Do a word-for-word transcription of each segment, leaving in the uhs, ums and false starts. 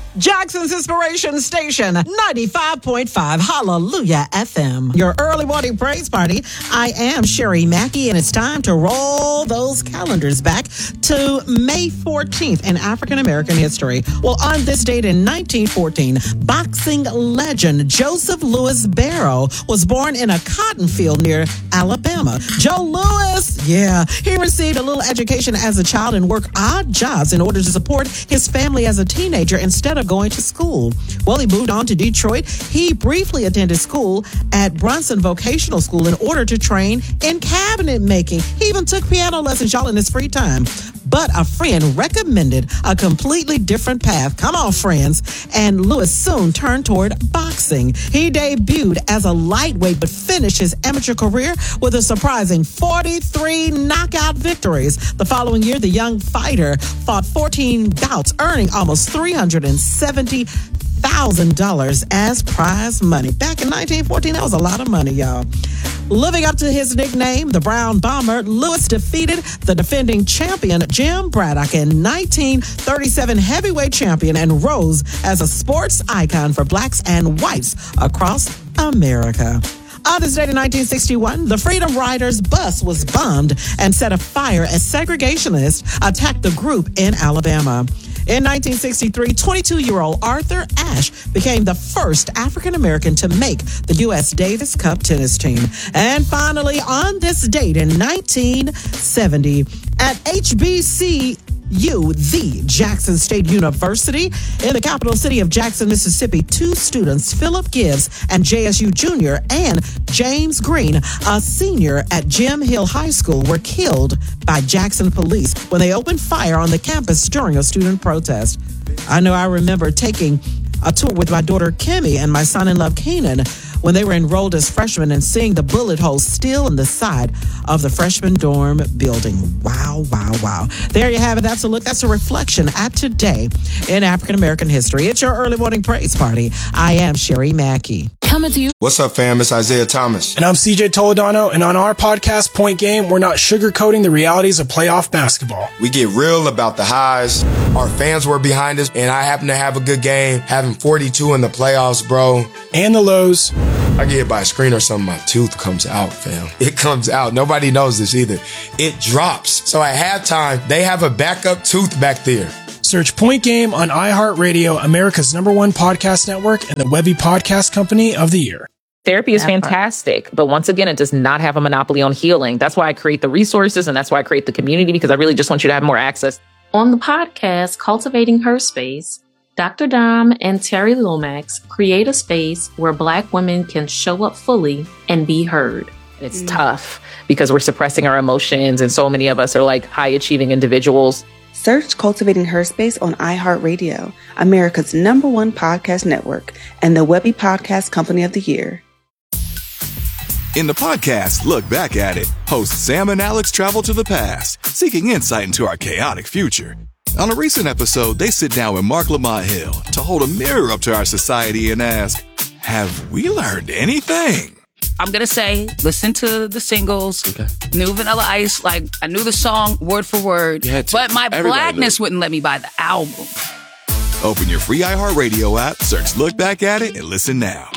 Jackson's Inspiration Station, ninety-five point five Hallelujah F M. Your early morning praise party. I am Sherry Mackey, and it's time to roll those calendars back to May fourteenth in African American history. Well, on this date in nineteen fourteen, boxing legend Joseph Louis Barrow was born in a cotton field near Alabama. Joe Louis, yeah, he received a little education as a child and worked odd jobs in order to support his family as a teenager instead of going to school. Well, he moved on to Detroit. He briefly attended school at Brunson Vocational School in order to train in cabinet making. He even took piano lessons, y'all, in his free time. But a friend recommended a completely different path. Come on, friends. And Louis soon turned toward boxing. He debuted as a lightweight, but finished his amateur career with a surprising forty-three knockout victories. The following year, the young fighter fought fourteen bouts, earning almost three hundred seventy thousand dollars as prize money. Back in nineteen fourteen, that was a lot of money, y'all. Living up to his nickname, the Brown Bomber, Louis defeated the defending champion, Jim Braddock, in nineteen thirty-seven heavyweight champion, and rose as a sports icon for blacks and whites across America. On this date in nineteen sixty-one, the Freedom Riders bus was bombed and set afire as segregationists attacked the group in Alabama. In nineteen sixty-three, twenty-two-year-old Arthur Ashe became the first African-American to make the U S Davis Cup tennis team. And finally, on this date in nineteen seventy, at H B C U, the Jackson State University, in the capital city of Jackson, Mississippi, two students, Philip Gibbs and J S U Junior and James Green, a senior at Jim Hill High School, were killed by Jackson police when they opened fire on the campus during a student protest. I know I remember taking a tour with my daughter Kimmy and my son-in-law Kenan when they were enrolled as freshmen and seeing the bullet holes still in the side of the freshman dorm building. Wow, wow, wow. There you have it. That's a look. That's a reflection at today in African American history. It's your early morning praise party. I am Sherry Mackey. Coming to you. What's up, fam? It's Isaiah Thomas. And I'm C J Toledano, and on our podcast, Point Game, we're not sugarcoating the realities of playoff basketball. We get real about the highs. Our fans were behind us, and I happen to have a good game, having forty-two in the playoffs, bro. And the lows. I get hit by a screen or something, my tooth comes out, fam. It comes out. Nobody knows this either. It drops. So at halftime, they have a backup tooth back there. Search Point Game on iHeartRadio, America's number one podcast network, and the Webby Podcast Company of the Year. Therapy is fantastic, but once again, it does not have a monopoly on healing. That's why I create the resources, and that's why I create the community, because I really just want you to have more access. On the podcast, Cultivating Her Space, Doctor Dom and Terry Lomax create a space where Black women can show up fully and be heard. It's mm. tough because we're suppressing our emotions, and so many of us are like high-achieving individuals. Search Cultivating Her Space on iHeartRadio, America's number one podcast network, and the Webby Podcast Company of the Year. In the podcast, Look Back at It, hosts Sam and Alex travel to the past, seeking insight into our chaotic future. On a recent episode, they sit down with Mark Lamont Hill to hold a mirror up to our society and ask, have we learned anything? I'm going to say, listen to the singles, okay. New Vanilla Ice, like, I knew the song word for word, but my Everybody blackness knows. Wouldn't let me buy the album. Open your free iHeartRadio app, search Look Back at It, and listen now.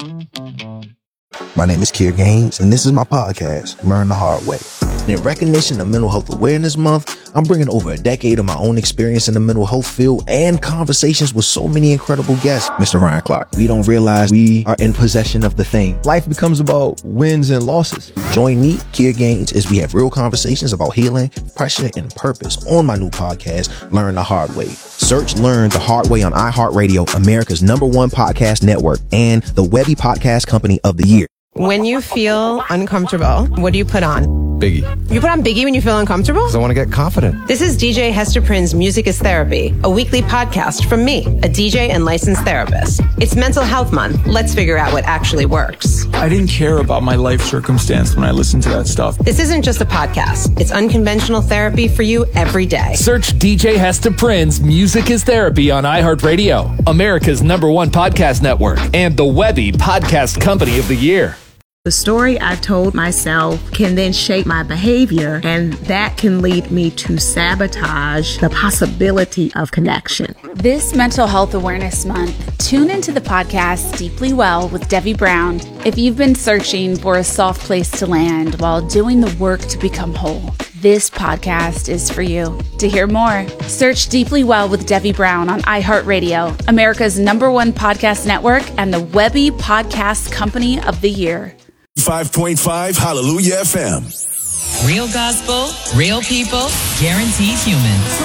My name is Kier Gaines, and this is my podcast, Learn the Hard Way. And in recognition of Mental Health Awareness Month, I'm bringing over a decade of my own experience in the mental health field and conversations with so many incredible guests. Mister Ryan Clark, we don't realize we are in possession of the thing. Life becomes about wins and losses. Join me, Kier Gaines, as we have real conversations about healing, pressure, and purpose on my new podcast, Learn the Hard Way. Search Learn the Hard Way on iHeartRadio, America's number one podcast network, and the Webby Podcast Company of the Year. When you feel uncomfortable, what do you put on? Biggie. You put on Biggie when you feel uncomfortable? Because I want to get confident. This is D J Hester Prynne's Music is Therapy, a weekly podcast from me, a D J and licensed therapist. It's Mental Health Month. Let's figure out what actually works. I didn't care about my life circumstance when I listened to that stuff. This isn't just a podcast. It's unconventional therapy for you every day. Search D J Hester Prynne's Music is Therapy on iHeartRadio, America's number one podcast network, and the Webby Podcast Company of the Year. The story I've told myself can then shape my behavior, and that can lead me to sabotage the possibility of connection. This Mental Health Awareness Month, tune into the podcast Deeply Well with Debbie Brown if you've been searching for a soft place to land while doing the work to become whole. This podcast is for you. To hear more, search Deeply Well with Debbie Brown on iHeartRadio, America's number one podcast network, and the Webby Podcast Company of the Year. five point five Hallelujah F M. Real gospel, real people, guaranteed humans.